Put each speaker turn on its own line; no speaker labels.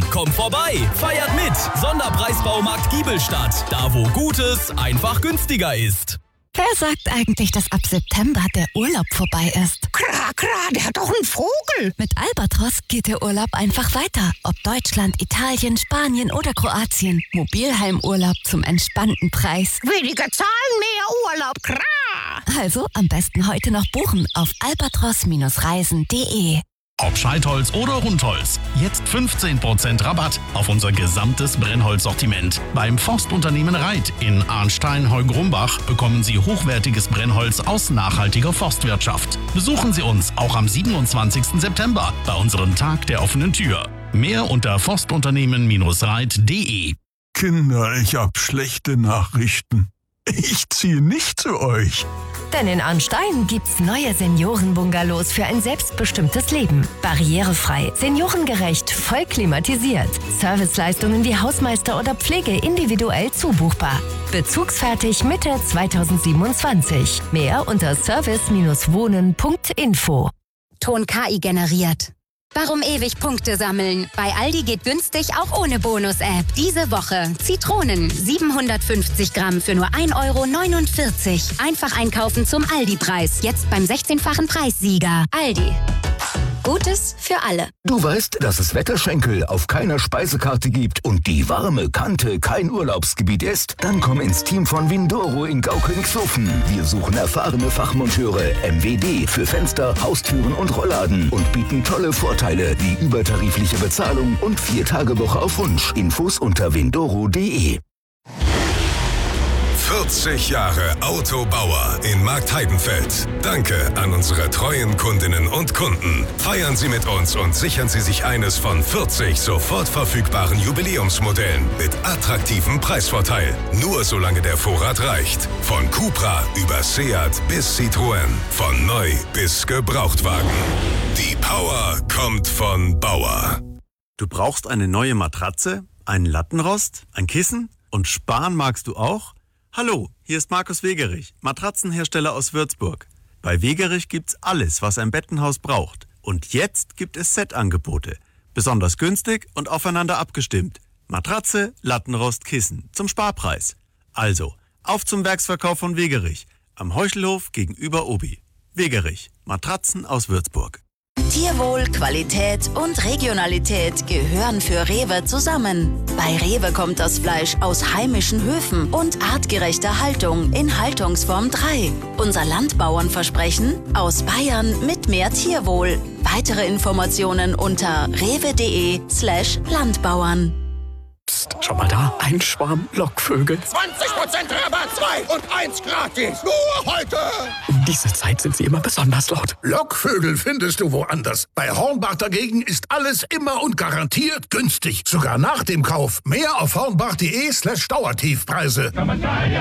Kommt vorbei, feiert mit. Sonderpreisbaumarkt Giebelstadt. Da wo Gutes einfach günstiger ist.
Wer sagt eigentlich, dass ab September der Urlaub vorbei ist?
Klar, der hat doch einen Vogel.
Mit Albatros geht der Urlaub einfach weiter. Ob Deutschland, Italien, Spanien oder Kroatien. Mobilheimurlaub zum entspannten Preis.
Weniger Zahlen, mehr Urlaub, klar.
Also am besten heute noch buchen auf albatros-reisen.de.
Ob Scheitholz oder Rundholz, jetzt 15% Rabatt auf unser gesamtes Brennholzsortiment. Beim Forstunternehmen Reit in Arnstein-Heugrumbach bekommen Sie hochwertiges Brennholz aus nachhaltiger Forstwirtschaft. Besuchen Sie uns auch am 27. September bei unserem Tag der offenen Tür. Mehr unter forstunternehmen-reit.de.
Kinder, ich hab schlechte Nachrichten. Ich ziehe nicht zu euch.
Denn in Arnstein gibt's neue Seniorenbungalows für ein selbstbestimmtes Leben. Barrierefrei, seniorengerecht, voll klimatisiert. Serviceleistungen wie Hausmeister oder Pflege individuell zubuchbar. Bezugsfertig Mitte 2027. Mehr unter service-wohnen.info.
Ton KI generiert. Warum ewig Punkte sammeln? Bei Aldi geht günstig auch ohne Bonus-App. Diese Woche Zitronen 750 Gramm für nur 1,49 €. Einfach einkaufen zum Aldi-Preis. Jetzt beim 16-fachen Preissieger. Aldi. Gutes für alle.
Du weißt, dass es Wetterschenkel auf keiner Speisekarte gibt und die warme Kante kein Urlaubsgebiet ist? Dann komm ins Team von Windoro in Gaukönigshofen. Wir suchen erfahrene Fachmonteure, MWD für Fenster, Haustüren und Rollladen und bieten tolle Vorteile wie übertarifliche Bezahlung und 4-Tage-Woche auf Wunsch. Infos unter windoro.de.
40 Jahre Autobauer in Marktheidenfeld. Danke an unsere treuen Kundinnen und Kunden. Feiern Sie mit uns und sichern Sie sich eines von 40 sofort verfügbaren Jubiläumsmodellen mit attraktivem Preisvorteil. Nur solange der Vorrat reicht. Von Cupra über Seat bis Citroën. Von neu bis Gebrauchtwagen. Die Power kommt von Bauer.
Du brauchst eine neue Matratze, einen Lattenrost, ein Kissen und sparen magst du auch? Hallo, hier ist Markus Wegerich, Matratzenhersteller aus Würzburg. Bei Wegerich gibt's alles, was ein Bettenhaus braucht. Und jetzt gibt es Set-Angebote. Besonders günstig und aufeinander abgestimmt. Matratze, Lattenrost, Kissen zum Sparpreis. Also, auf zum Werksverkauf von Wegerich. Am Heuchelhof gegenüber Obi. Wegerich, Matratzen aus Würzburg.
Tierwohl, Qualität und Regionalität gehören für Rewe zusammen. Bei Rewe kommt das Fleisch aus heimischen Höfen und artgerechter Haltung in Haltungsform 3. Unser Landbauernversprechen: aus Bayern mit mehr Tierwohl. Weitere Informationen unter rewe.de/Landbauern.
Psst, schau mal da, ein Schwarm Lockvögel.
20% Rabatt, 2 und 1 gratis. Nur heute.
Um diese Zeit sind sie immer besonders laut.
Lockvögel findest du woanders. Bei Hornbach dagegen ist alles immer und garantiert günstig. Sogar nach dem Kauf. Mehr auf hornbach.de/Dauertiefpreise.